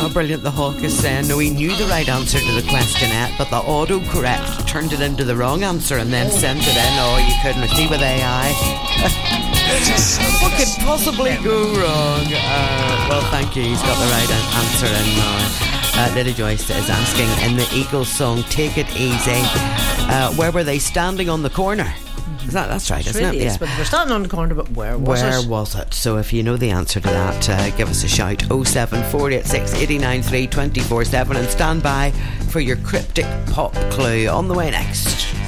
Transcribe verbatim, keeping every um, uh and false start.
Oh, brilliant. The Hawk is saying, no, he knew the right answer to the questionette, but the autocorrect turned it into the wrong answer and then sent it in. Oh, you couldn't see with A I. What could possibly go wrong? Uh, well, thank you. He's got the right answer in now. Uh, Lily Joyce is asking, in the Eagles song Take It Easy, uh, where were they standing on the corner? Is that, that's right, It isn't really it? is, Yeah. but we're standing on the corner, but where was Where it? was it? So if you know the answer to that, uh, give us a shout. oh seven four eight six, eight nine three, two four seven and stand by for your cryptic pop clue on the way next.